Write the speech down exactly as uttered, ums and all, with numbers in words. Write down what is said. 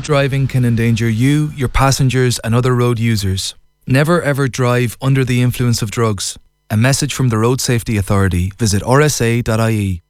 driving can endanger you, your passengers and other road users. Never ever drive under the influence of drugs. A message from the Road Safety Authority. Visit r s a dot i e.